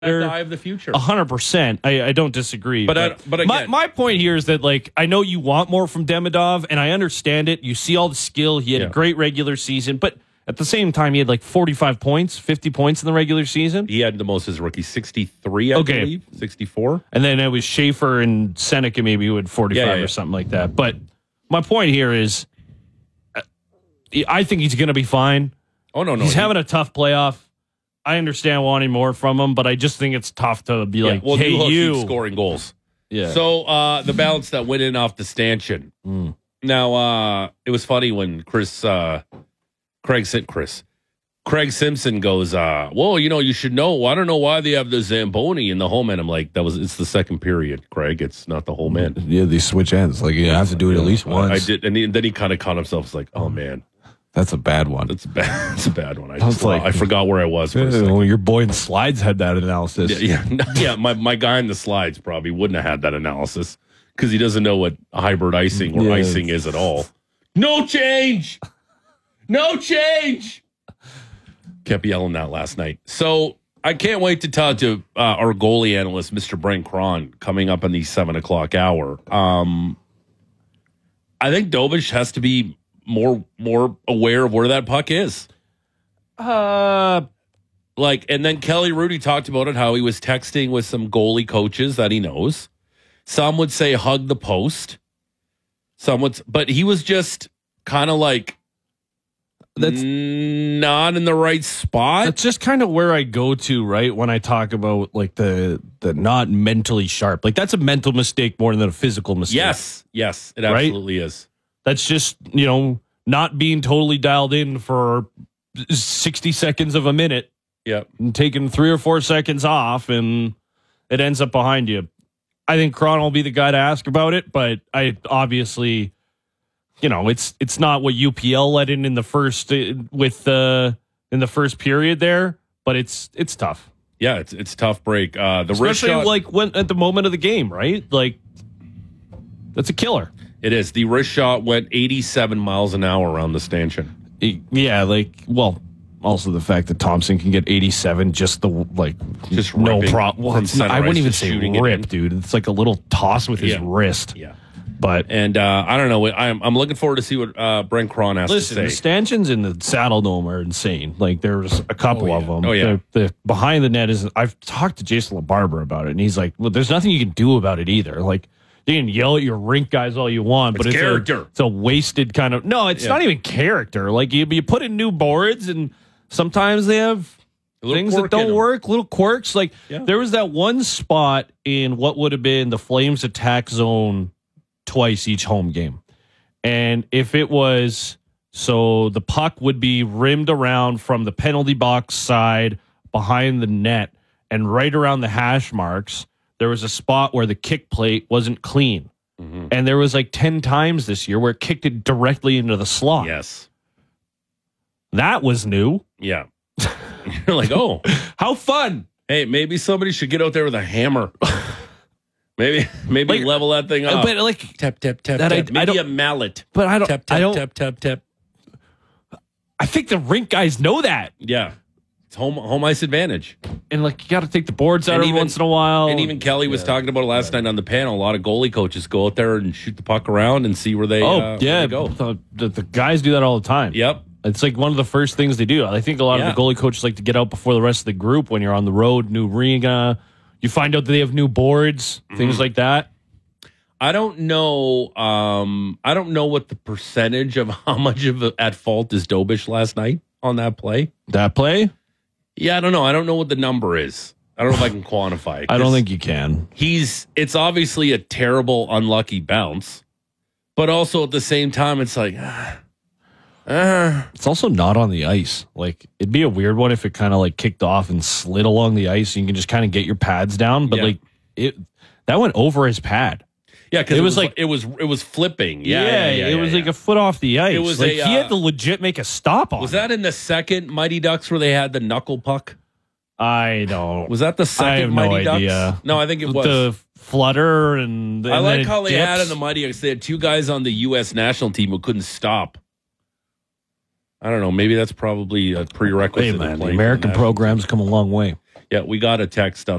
the eye of the future. 100%. I don't disagree. But again, my point here is that, like, I know you want more from Demidov, and I understand it. You see all the skill. He had a great regular season, but at the same time, he had like 45 points, 50 points in the regular season. He had the most as a rookie, 63, I believe, 64. And then it was Schaefer and Seneca maybe who had 45 or something like that. But my point here is I think he's going to be fine. Oh, no. He's having a tough playoff. I understand wanting more from him, but I just think it's tough to be like, well, hey, you. keep scoring goals. Yeah. So the balance that went in off the stanchion. Now, it was funny when Craig Simpson goes, well, you should know. I don't know why they have the Zamboni in the home end. I'm like, it's the second period, Craig. It's not the home end. Yeah, they switch ends. Like, you have to do it at least once. I did. And then he kind of caught himself. It's like, oh, man. That's a bad one. That's bad. It's a bad one. I forgot where I was for a second. Your boy in the slides had that analysis. Yeah. My guy in the slides probably wouldn't have had that analysis because he doesn't know what hybrid icing or icing is at all. No change. No change. Kept yelling that last night. So I can't wait to talk to our goalie analyst, Mr. Brent Cron, coming up in the 7 o'clock hour. I think Dobish has to be more aware of where that puck is. And then Kelly Rudy talked about it, how he was texting with some goalie coaches that he knows. Some would say hug the post. But he was just kind of like that's not in the right spot. That's just kind of where I go to, right? When I talk about like the not mentally sharp, like that's a mental mistake more than a physical mistake. Yes, it absolutely is. That's just, not being totally dialed in for 60 seconds of a minute. Yep. And taking 3 or 4 seconds off, and it ends up behind you. I think Cron will be the guy to ask about it, but I obviously, it's not what UPL let in the first in the first period there, but it's tough. Yeah, it's a tough break. Especially like when at the moment of the game, right? Like that's a killer. It is. The wrist shot went 87 miles an hour around the stanchion. Yeah, also the fact that Thompson can get 87, just no problem. Well, I wouldn't even say rip, dude. It's like a little toss with his wrist. Yeah. But I don't know. I'm looking forward to see what Brent Cron has to say. The stanchions in the Saddle Dome are insane. Like there's a couple of them. Oh yeah. The behind the net is. I've talked to Jason LaBarbera about it, and he's like, "Well, there's nothing you can do about it either. Like you can yell at your rink guys all you want, but it's character. It's a wasted kind of. No, it's not even character. Like you put in new boards, and sometimes they have things that don't work, little quirks. Like there was that one spot in what would have been the Flames attack zone twice each home game. And if it was, so the puck would be rimmed around from the penalty box side behind the net and right around the hash marks, there was a spot where the kick plate wasn't clean. Mm-hmm. And there was like 10 times this year where it kicked it directly into the slot. Yes. That was new. Yeah. You're like, oh, how fun. Hey, maybe somebody should get out there with a hammer. Maybe like, level that thing up. But like tap. Maybe a mallet. But I don't. Tap. I think the rink guys know that. Yeah, it's home ice advantage. And like you got to take the boards out every once in a while. And even Kelly was talking about it last night on the panel. A lot of goalie coaches go out there and shoot the puck around and see where they. Where they go. The guys do that all the time. Yep. It's like one of the first things they do. I think a lot of the goalie coaches like to get out before the rest of the group when you're on the road, new arena. You find out that they have new boards, things like that. I don't know. I don't know what the percentage of how much of at fault is Dobish last night on that play. That play? Yeah, I don't know. I don't know what the number is. I don't know if I can quantify it. I don't think you can. It's obviously a terrible, unlucky bounce, but also at the same time, it's like. It's also not on the ice. Like it'd be a weird one if it kind of like kicked off and slid along the ice. And you can just kind of get your pads down, but like that went over his pad. Yeah, because it was flipping. Yeah, it was like a foot off the ice. It was like he had to legit make a stop on. Was that in the second Mighty Ducks where they had the knuckle puck? I don't. Was that the second Mighty Ducks? Idea. No, I think it was the flutter and. I like how they had in the Mighty Ducks. They had 2 guys on the U.S. national team who couldn't stop. I don't know. Maybe that's probably a prerequisite. Hey, man, the American programs come a long way. Yeah, we got a text on